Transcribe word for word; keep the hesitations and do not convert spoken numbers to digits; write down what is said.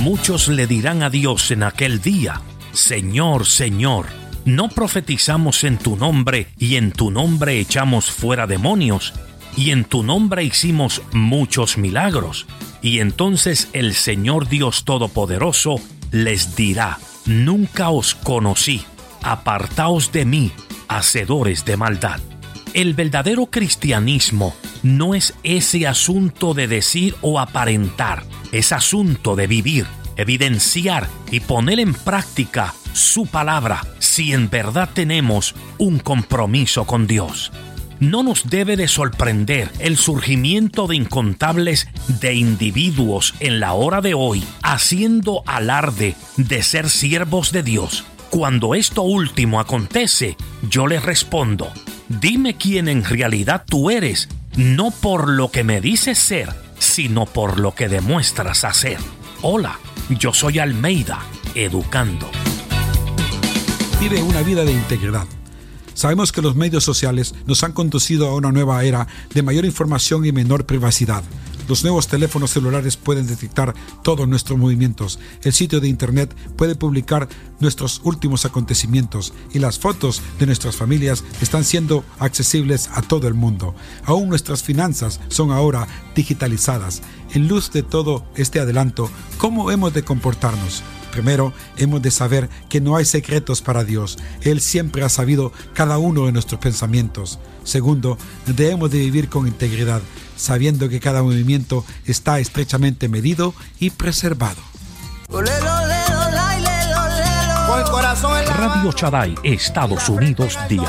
Muchos le dirán a Dios en aquel día: Señor, Señor, ¿no profetizamos en tu nombre y en tu nombre echamos fuera demonios y en tu nombre hicimos muchos milagros? Y entonces el Señor Dios Todopoderoso les dirá: nunca os conocí, apartaos de mí, hacedores de maldad. El verdadero cristianismo no es ese asunto de decir o aparentar, es asunto de vivir, evidenciar y poner en práctica su palabra si en verdad tenemos un compromiso con Dios. No nos debe de sorprender el surgimiento de incontables de individuos en la hora de hoy haciendo alarde de ser siervos de Dios. Cuando esto último acontece, yo les respondo: dime quién en realidad tú eres, no por lo que me dices ser, sino por lo que demuestras hacer. Hola, yo soy Almeida, educando. Vive una vida de integridad. Sabemos que los medios sociales nos han conducido a una nueva era de mayor información y menor privacidad. Los nuevos teléfonos celulares pueden detectar todos nuestros movimientos. El sitio de internet puede publicar nuestros últimos acontecimientos y las fotos de nuestras familias están siendo accesibles a todo el mundo. Aún nuestras finanzas son ahora digitalizadas. En luz de todo este adelanto, ¿cómo hemos de comportarnos? Primero, hemos de saber que no hay secretos para Dios. Él siempre ha sabido cada uno de nuestros pensamientos. Segundo, debemos de vivir con integridad, sabiendo que cada movimiento está estrechamente medido y preservado. Radio Shaddai, Estados Unidos, día.